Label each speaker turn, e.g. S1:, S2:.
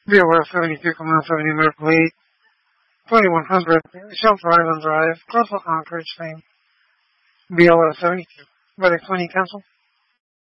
S1: BOS 72, Command 70, Medical 8, 2100, Shelter Island Drive, Crossville, Anchorage, same. BLS 72. Medic 20, cancel.